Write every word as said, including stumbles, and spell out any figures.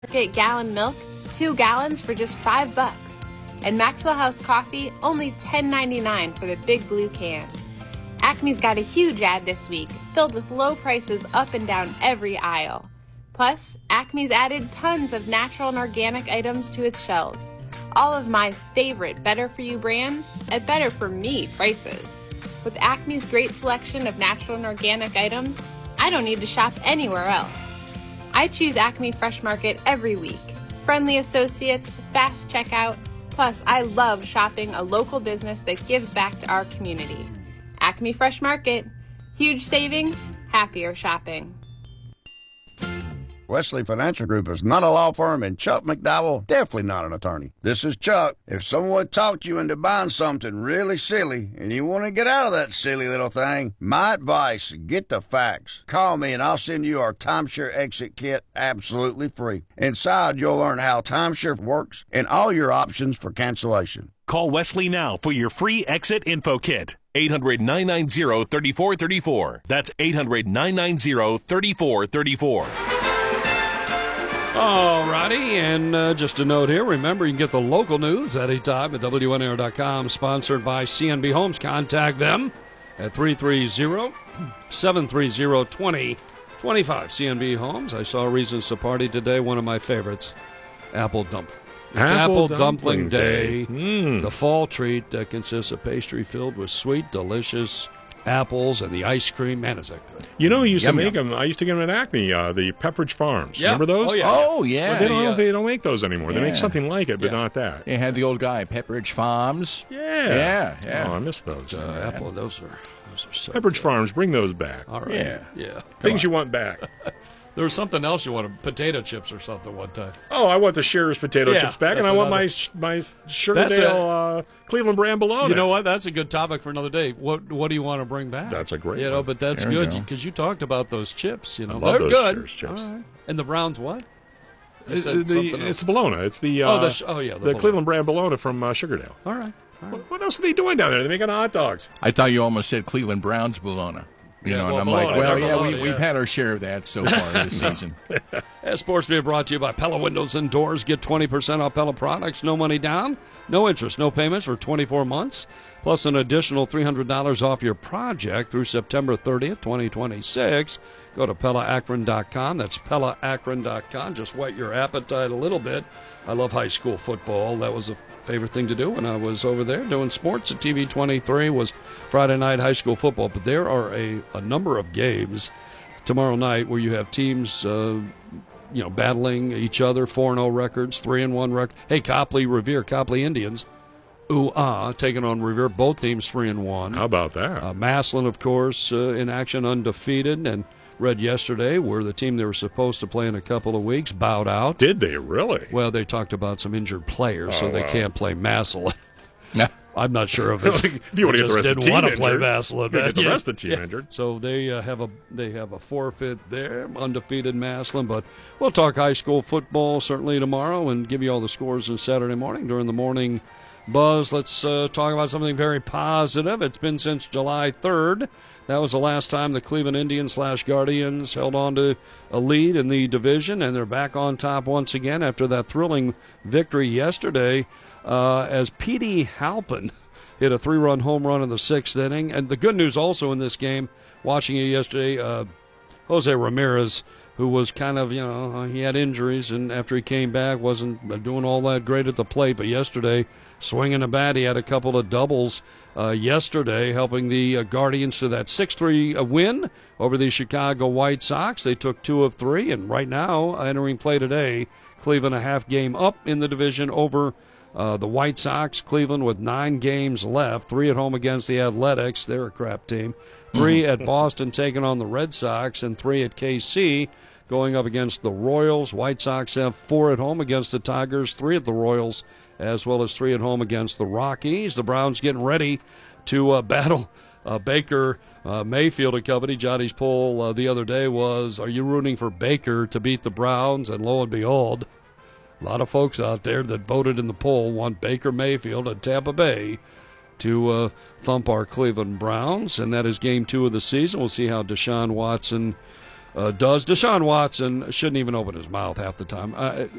Market gallon milk, two gallons for just five bucks. And Maxwell House coffee, only ten ninety-nine for the big blue can. Acme's got a huge ad this week, filled with low prices up and down every aisle. Plus, Acme's added tons of natural and organic items to its shelves. All of my favorite Better For You brands at Better For Me prices. With Acme's great selection of natural and organic items, I don't need to shop anywhere else. I choose Acme Fresh Market every week. Friendly associates, fast checkout, plus I love shopping a local business that gives back to our community. Acme Fresh Market. Huge savings, happier shopping. Wesley Financial Group is not a law firm, and Chuck McDowell, definitely not an attorney. This is Chuck. If someone talked you into buying something really silly and you want to get out of that silly little thing, my advice, get the facts. Call me and I'll send you our timeshare exit kit absolutely free. Inside, you'll learn how timeshare works and all your options for cancellation. Call Wesley now for your free exit info kit. eight hundred, nine nine zero, three four three four. That's eight hundred, nine nine zero, three four three four. All righty, and uh, just a note here, remember you can get the local news at any time at W N R dot com, sponsored by C N B Homes. Contact them at three three zero, seven three zero, two zero two five. C N B Homes. I saw Reasons to Party today, one of my favorites, apple dumpling. It's Apple, Apple Dumpling, Dumpling Day, Day. Mm. the fall treat that consists of pastry filled with sweet, delicious apples and the ice cream. Man, is that good. You know who used Yum, to make yum. them? I used to get them at Acme, uh, the Pepperidge Farms. Yeah. Remember those? Oh, yeah. Oh, yeah. Well, they, don't, yeah. they don't make those anymore. They make Yeah. something like it, but Yeah. not that. They had the old guy, Pepperidge Farms. Yeah. Yeah, yeah. Oh, I missed those. Uh, Apple, those are, those are so Pepperidge good. Farms, bring those back. All right. Yeah. Yeah. Things you want back. There was something else you wanted, potato chips or something one time. Oh, I want the Shearer's potato Yeah, chips back, and that's I want another- my sh- my That's Sugardale uh, Cleveland brand bologna. You know what? That's a good topic for another day. What What do you want to bring back? That's a great You know, one. but that's There we good go. because you talked about those chips. You know, I love they're those good. Shearer's chips. All right. And the Browns what? You It's, said the, something it's else. the bologna. It's the, uh, Oh, the sh- oh, yeah, the the, bologna. Cleveland brand bologna from uh, Sugardale. All right. All right. What, what else are they doing down there? They're making hot dogs. I thought you almost said Cleveland Browns bologna. You Yeah, know, well, and I'm like, bologna, well, yeah, yeah, bologna, we, we've yeah. had our share of that so far this season. As Sports being brought to you by Pella Windows and Doors. Get twenty percent off Pella products. No money down, no interest, no payments for twenty-four months, plus an additional three hundred dollars off your project through September thirtieth, twenty twenty-six. Go to Pella Akron dot com. That's Pella Akron dot com. Just whet your appetite a little bit. I love high school football. That was a favorite thing to do when I was over there doing sports at T V twenty-three was Friday night high school football. But there are a, a number of games tomorrow night where you have teams uh, you know, battling each other, four and oh records, three and one record. Hey, Copley, Revere, Copley Indians, ooh, ah, taking on Revere, both teams three and one. How about that? Uh, Massillon, of course, uh, in action, undefeated, and read yesterday where the team they were supposed to play in a couple of weeks bowed out. Did they really? Well, they talked about some injured players, so Oh, they wow. can't play Massillon. Nah. I'm not sure if it's, If you want to they get the just rest of the didn't team want to play injured, Massillon. you gotta get the Yeah. rest of the team Yeah. injured. So they uh, have a they have a forfeit there, undefeated Massillon. But we'll talk high school football certainly tomorrow and give you all the scores on Saturday morning during the morning buzz. Let's uh, talk about something very positive. It's been since July third. That was the last time the Cleveland Indians slash Guardians held on to a lead in the division, and they're back on top once again after that thrilling victory yesterday uh, as P D Halpin hit a three-run home run in the sixth inning. And the good news also in this game, watching it yesterday, uh, Jose Ramirez, who was kind of, you know, he had injuries, and after he came back, wasn't doing all that great at the plate. But yesterday, swinging the bat, he had a couple of doubles uh, yesterday, helping the uh, Guardians to that six three win over the Chicago White Sox. They took two of three, and right now, entering play today, Cleveland a half game up in the division over Uh, the White Sox. Cleveland with nine games left, three at home against the Athletics. They're a crap team. Three at Boston taking on the Red Sox, and three at K C going up against the Royals. White Sox have four at home against the Tigers, three at the Royals, as well as three at home against the Rockies. The Browns getting ready to uh, battle uh, Baker uh, Mayfield and company. Johnny's poll uh, the other day was, are you rooting for Baker to beat the Browns? And lo and behold, a lot of folks out there that voted in the poll want Baker Mayfield and Tampa Bay to uh, thump our Cleveland Browns, and that is game two of the season. We'll see how Deshaun Watson uh, does. Deshaun Watson shouldn't even open his mouth half the time. Uh,